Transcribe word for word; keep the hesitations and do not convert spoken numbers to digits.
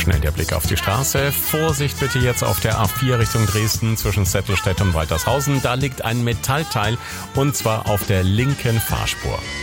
Schnell der Blick auf die Straße. Vorsicht bitte jetzt auf der A vier Richtung Dresden zwischen Settelstedt und Waltershausen. Da liegt ein Metallteil und zwar auf der linken Fahrspur.